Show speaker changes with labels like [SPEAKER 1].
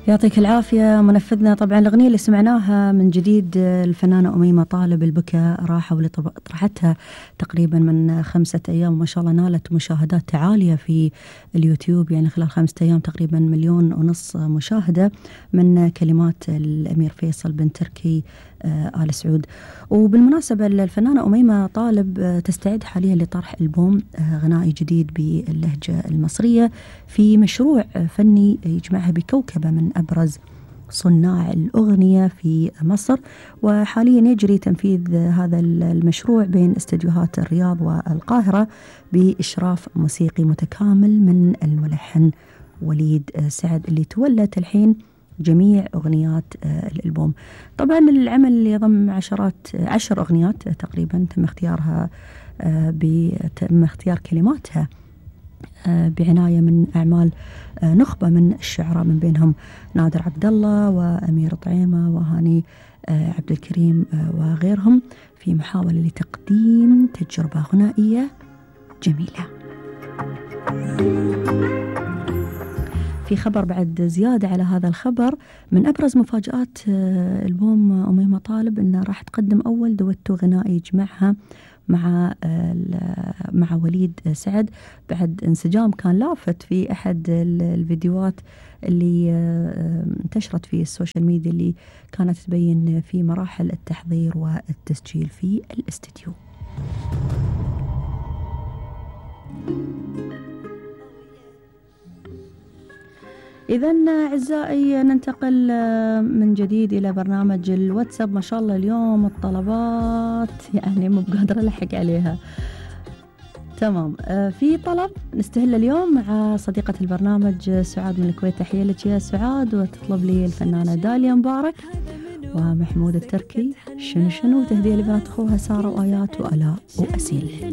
[SPEAKER 1] يعطيك العافية منفذنا. طبعا الأغنية اللي سمعناها من جديد الفنانة أميمة طالب، البكاء راحة، واللي طرحتها تقريبا من 5 أيام، ما شاء الله نالت مشاهدات عالية في اليوتيوب، يعني خلال 5 أيام تقريبا 1.5 مليون مشاهدة، من كلمات الأمير فيصل بن تركي آل سعود. وبالمناسبة الفنانة أميمة طالب تستعد حاليا لطرح ألبوم غنائي جديد باللهجة المصرية في مشروع فني يجمعها بكوكبة من أبرز صناع الأغنية في مصر، وحاليا يجري تنفيذ هذا المشروع بين استديوهات الرياض والقاهرة بإشراف موسيقي متكامل من الملحن وليد سعد، اللي تولت الحين جميع أغنيات الألبوم. طبعا العمل يضم 10 أغنيات تقريبا، تم اختيار كلماتها بعناية من أعمال نخبة من الشعراء، من بينهم نادر عبد الله وأمير طعيمة وهاني عبد الكريم وغيرهم، في محاولة لتقديم تجربة غنائية جميلة. في خبر بعد زيادة على هذا الخبر، من أبرز مفاجآت ألبوم أميمة طالب أنها راح تقدم أول دويتو غنائي يجمعها مع وليد سعد، بعد انسجام كان لافت في أحد الفيديوهات اللي انتشرت في السوشيال ميديا، اللي كانت تبين في مراحل التحضير والتسجيل في الاستديو. إذن أعزائي ننتقل من جديد إلى برنامج الواتساب. ما شاء الله اليوم الطلبات يعني مو بقادرة ألحق عليها. تمام، في طلب نستهل اليوم مع صديقة البرنامج سعاد من الكويت. تحية لك يا سعاد، وتطلب لي الفنانة داليا مبارك ومحمود التركي شنو تهدية لبنات أخوها سارة وآيات وآلاء وأسيل.